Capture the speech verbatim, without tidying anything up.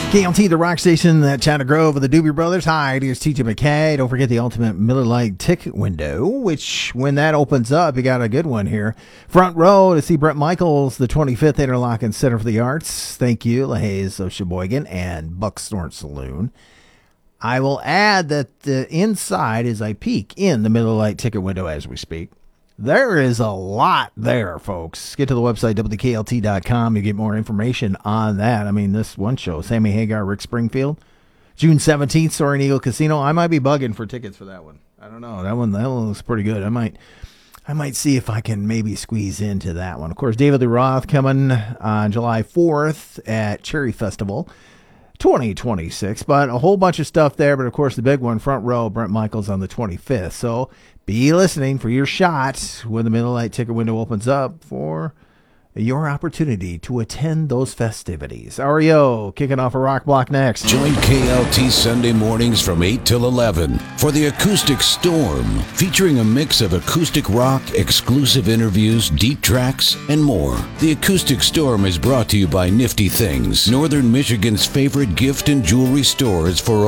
K L T, the rock station at China Grove of the Doobie Brothers. Hi, here's T J McKay. Don't forget the Ultimate Miller Lite ticket window, which when that opens up, you got a good one here. Front row to see Bret Michaels, the twenty-fifth Interlochen Center for the Arts. Thank you, LaHaye of Sheboygan and Buckstorm Saloon. I will add that the inside, as I peek in the Miller Lite ticket window as we speak, there is a lot there, folks. Get to the website, W K L T dot com. You get more information on that. I mean, this one show, Sammy Hagar, Rick Springfield, June seventeenth, Soaring Eagle Casino. I might be bugging for tickets for that one. I don't know. That one, that one looks pretty good. I might I might see if I can maybe squeeze into that one. Of course, David Lee Roth coming on July fourth at Cherry Festival twenty twenty-six. But a whole bunch of stuff there. But, of course, the big one, front row, Bret Michaels on the twenty-fifth. So be listening for your shot when the Miller Lite ticket window opens up for your opportunity to attend those festivities. R E O kicking off a rock block next. Join K L T Sunday mornings from eight till eleven for the Acoustic Storm, featuring a mix of acoustic rock, exclusive interviews, deep tracks, and more. The Acoustic Storm is brought to you by Nifty Things, Northern Michigan's favorite gift and jewelry stores for